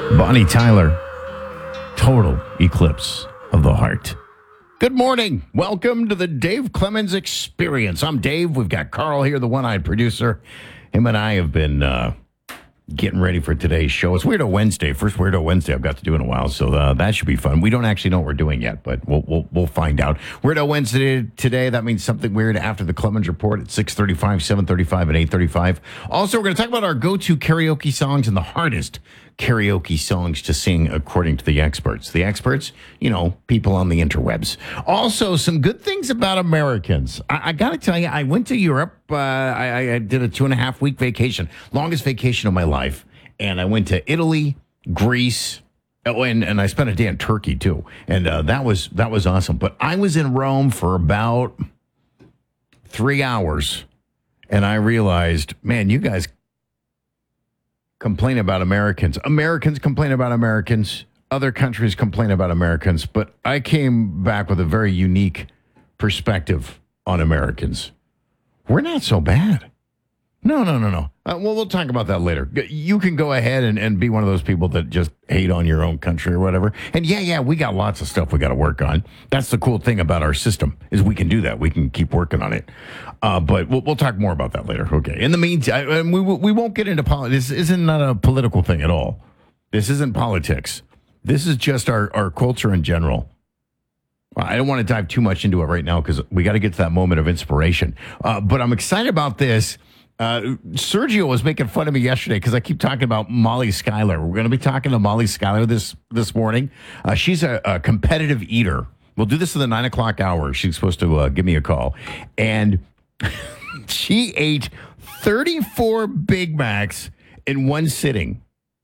Bonnie Tyler, Total Eclipse of the Heart. Good morning. Welcome to the Dave Clemens Experience. I'm Dave. We've got Carl here, the one-eyed producer. Him and I have been getting ready for today's show. It's Weirdo Wednesday. First Weirdo Wednesday I've got to do in a while, so that should be fun. We don't actually know what we're doing yet, but we'll find out. Weirdo Wednesday today, that means something weird after the Clemens Report at 6:35, 7:35, and 8:35. Also, we're going to talk about our go-to karaoke songs and the hardest karaoke songs to sing according to the experts. The experts, people on the interwebs. Also, some good things about Americans. I got to tell you, I went to Europe. I did a 2.5-week vacation, longest vacation of my life. And I went to Italy, Greece, and I spent a day in Turkey too. And that was awesome. But I was in Rome for about 3 hours, and I realized, man, you guys complain about Americans. Americans complain about Americans. Other countries complain about Americans. But I came back with a very unique perspective on Americans. We're not so bad. No. We'll talk about that later. You can go ahead and be one of those people that just hate on your own country or whatever. And yeah, we got lots of stuff we got to work on. That's the cool thing about our system is we can do that. We can keep working on it. But we'll talk more about that later. Okay. In the meantime, we won't get into politics. This isn't not a political thing at all. This isn't politics. This is just our culture in general. I don't want to dive too much into it right now because we got to get to that moment of inspiration. But I'm excited about this. Sergio was making fun of me yesterday because I keep talking about Molly Schuyler. We're going to be talking to Molly Schuyler this morning. She's a competitive eater. We'll do this in the 9 o'clock hour. She's supposed to give me a call. And she ate 34 Big Macs in one sitting.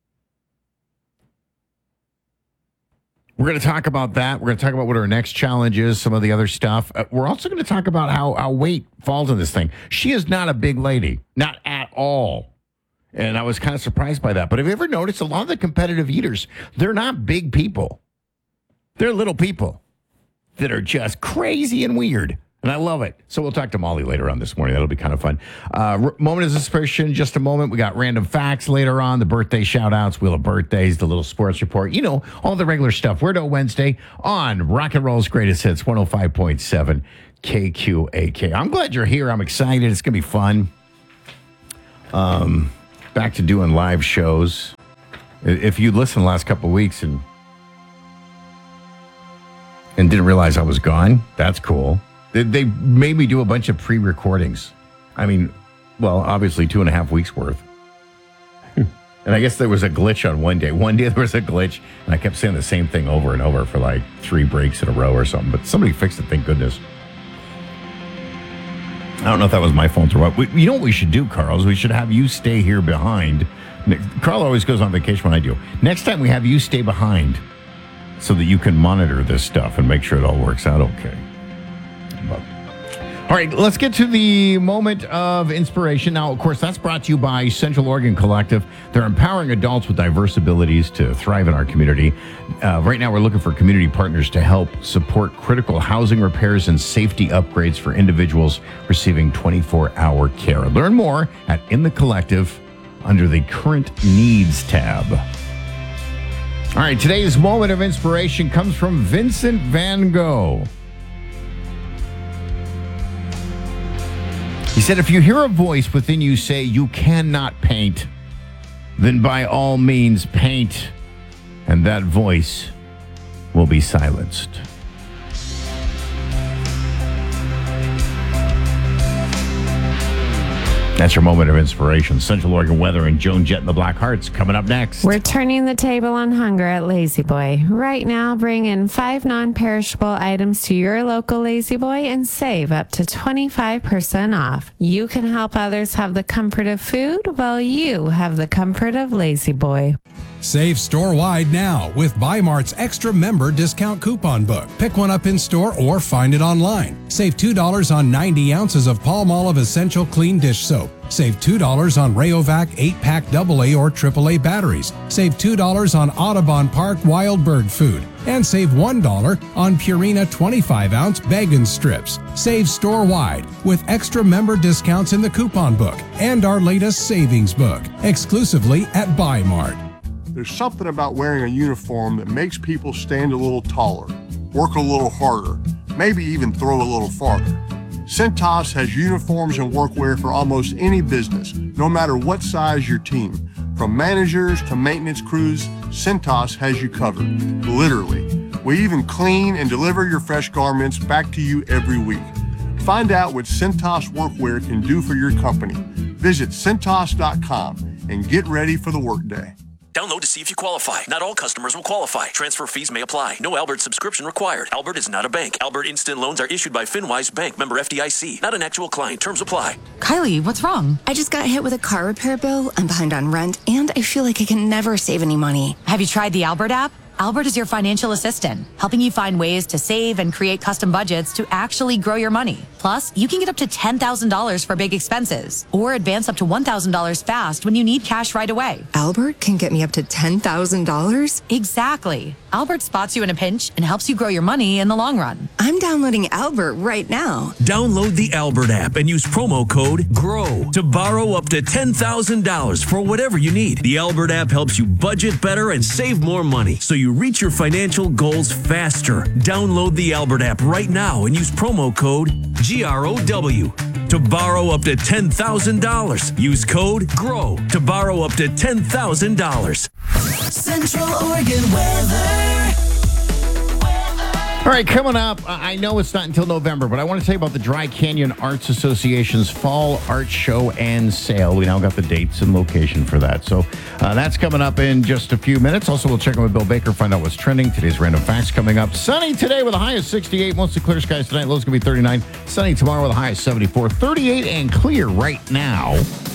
We're going to talk about that. We're going to talk about what our next challenge is, some of the other stuff. We're also going to talk about how weight falls in this thing. She is not a big lady, not at all. And I was kind of surprised by that. But have you ever noticed a lot of the competitive eaters, they're not big people. They're little people that are just crazy and weird. And I love it. So we'll talk to Molly later on this morning. That'll be kind of fun. Moment of inspiration, just a moment. We got random facts later on, the birthday shout-outs, Wheel of Birthdays, the little sports report. All the regular stuff. Weirdo Wednesday on Rock and Roll's Greatest Hits, 105.7 KQAK. I'm glad you're here. I'm excited. It's going to be fun. Back to doing live shows. If you listened the last couple of weeks and didn't realize I was gone, that's cool. They made me do a bunch of pre-recordings. I mean, well, obviously 2.5 weeks worth. And I guess there was a glitch on one day. One day there was a glitch, and I kept saying the same thing over and over for like 3 breaks in a row or something. But somebody fixed it, thank goodness. I don't know if that was my fault or what. You know what we should do, Carl, is we should have you stay here behind. Carl always goes on vacation when I do. Next time we have you stay behind so that you can monitor this stuff and make sure it all works out okay. All right, let's get to the moment of inspiration. Now, of course, that's brought to you by Central Oregon Collective. They're empowering adults with diverse abilities to thrive in our community. Right now, we're looking for community partners to help support critical housing repairs and safety upgrades for individuals receiving 24-hour care. Learn more at In the Collective under the Current Needs tab. All right, today's moment of inspiration comes from Vincent van Gogh. He said, if you hear a voice within you say you cannot paint, then by all means paint, and that voice will be silenced. That's your moment of inspiration. Central Oregon weather and Joan Jett and the Black Hearts coming up next. We're turning the table on hunger at Lazy Boy. Right now, bring in 5 non-perishable items to your local Lazy Boy and save up to 25% off. You can help others have the comfort of food while you have the comfort of Lazy Boy. Save store-wide now with Bi-Mart's Extra Member Discount Coupon Book. Pick one up in store or find it online. Save $2 on 90 ounces of Palmolive Essential Clean Dish Soap. Save $2 on Rayovac 8-pack AA or AAA batteries. Save $2 on Audubon Park Wild Bird Food. And save $1 on Purina 25-ounce bacon strips. Save store-wide with extra member discounts in the coupon book and our latest savings book, exclusively at Bi-Mart. There's something about wearing a uniform that makes people stand a little taller, work a little harder, maybe even throw a little farther. Cintas has uniforms and workwear for almost any business, no matter what size your team. From managers to maintenance crews, Cintas has you covered, literally. We even clean and deliver your fresh garments back to you every week. Find out what Cintas workwear can do for your company. Visit Cintas.com and get ready for the workday. Download to see if you qualify. Not all customers will qualify. Transfer fees may apply. No Albert subscription required. Albert is not a bank. Albert Instant Loans are issued by FinWise Bank, member FDIC. Not an actual client. Terms apply. Kylie, what's wrong? I just got hit with a car repair bill. I'm behind on rent, and I feel like I can never save any money. Have you tried the Albert app? Albert is your financial assistant, helping you find ways to save and create custom budgets to actually grow your money. Plus, you can get up to $10,000 for big expenses or advance up to $1,000 fast when you need cash right away. Albert can get me up to $10,000? Exactly. Albert spots you in a pinch and helps you grow your money in the long run. I'm downloading Albert right now. Download the Albert app and use promo code GROW to borrow up to $10,000 for whatever you need. The Albert app helps you budget better and save more money so you reach your financial goals faster. Download the Albert app right now and use promo code GROW to borrow up to $10,000. Use code GROW to borrow up to $10,000. Central Oregon weather. All right, coming up, I know it's not until November, but I want to tell you about the Dry Canyon Arts Association's Fall Art Show and Sale. We now got the dates and location for that. So that's coming up in just a few minutes. Also, we'll check in with Bill Baker, find out what's trending. Today's Random Facts coming up. Sunny today with a high of 68. Mostly clear skies tonight. Low's going to be 39. Sunny tomorrow with a high of 74. 38 and clear right now.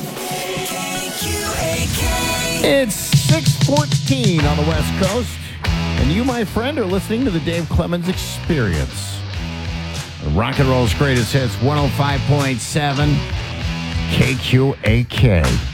It's 6:14 on the West Coast. And you, my friend, are listening to the Dave Clemens Experience. Rock and roll's greatest hits, 105.7 KQAK.